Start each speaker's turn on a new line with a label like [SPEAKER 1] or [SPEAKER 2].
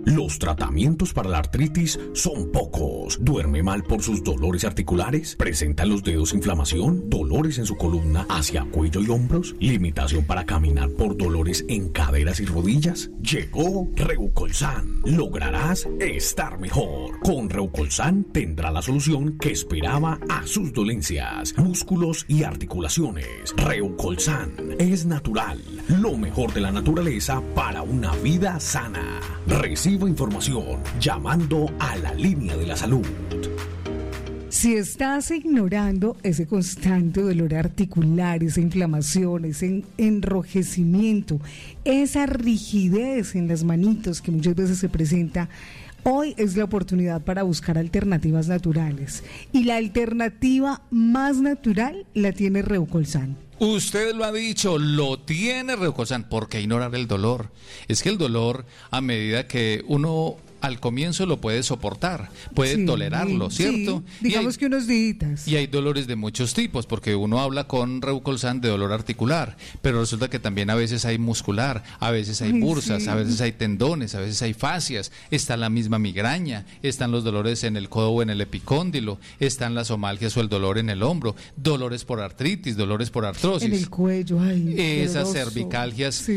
[SPEAKER 1] Los tratamientos para la artritis son pocos. ¿Duerme mal por sus dolores articulares? ¿Presenta en los dedos inflamación? ¿Dolores en su columna hacia cuello y hombros? ¿Limitación para caminar por dolores en caderas y rodillas? Llegó Reucolsan. Lograrás estar mejor. Con Reucolsan tendrá la solución que esperaba a sus dolencias, músculos y articulaciones. Reucolsan es natural, lo mejor de la naturaleza para una vida sana. Reciba información llamando a la línea de la salud.
[SPEAKER 2] Si estás ignorando ese constante dolor articular, esa inflamación, ese enrojecimiento, esa rigidez en las manitos que muchas veces se presenta, hoy es la oportunidad para buscar alternativas naturales. Y la alternativa más natural la tiene Reucolsan.
[SPEAKER 3] Usted lo ha dicho, lo tiene Reucolsan. ¿Por qué ignorar el dolor? Es que el dolor, a medida que uno al comienzo lo puede soportar, puede tolerarlo, ¿cierto?
[SPEAKER 2] Sí, digamos que unos días.
[SPEAKER 3] Y hay dolores de muchos tipos, porque uno habla con Reucolsan de dolor articular, pero resulta que también a veces hay muscular, a veces hay bursas, a veces hay tendones, a veces hay fascias, está la misma migraña, están los dolores en el codo o en el epicóndilo, están las omalgias o el dolor en el hombro, dolores por artritis, dolores por artrosis.
[SPEAKER 2] En el cuello,
[SPEAKER 3] esas cervicalgias